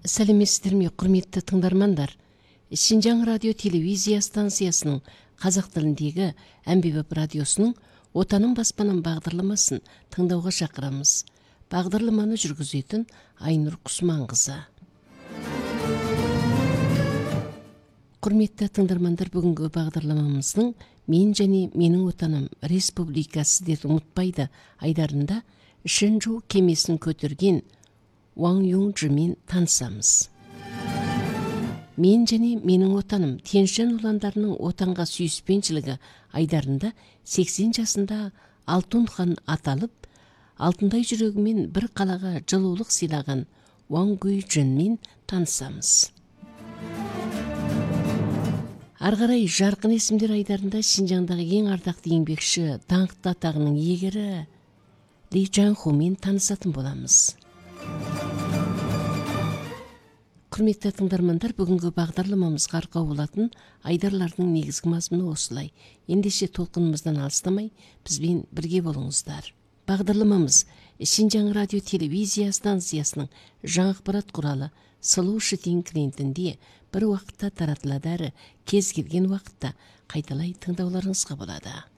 Сәлеметсіздер ме, құрметті тыңдармандар. Шинжаң радио телевизия станциясының қазақ тіліндегі әмбебап радиосының Отаным баспанам бағдарламасын тыңдауға шақырамыз. Бағдарламаны жүргізетін Айнұр Құсманқызы. Құрметті тыңдармандар, бүгінгі бағдарламамыздың мен және менің отаным республикасы деді ұмытпайды айдарында Шэньчжоу кемесін көтерген Ван Юнчжымен танысамыз. Мен және менің отаным Тянь-Шань ұландарының отанға сүйіспеншілігі айдарында 80 жасында Алтын хан аталып, алтындай жүрегімен бір қалаға жылулық сыйлаған Ван Гуйжэнмен танысамыз. Арғарай жарқын есімдер айдарында Шинжаңдағы ең ардақты еңбекші, даңқты атағының иегері Ли Чжанхумен танысатын боламыз. Құрметті тыңдармандар, бүгінгі бағдарламамызға арқау болатын айдарлардың негізгі мазмұны осылай. Ендеше толқынымыздан алыстамай, бізбен бірге болыңыздар. Бағдарламамыз Шинжаң радио телевизия станциясының жаңа ақпарат құралы Сұлу Шытин клиентінде бір уақытта таратылады, әрі кез келген уақытта қайталай тыңдауларыңызға болады.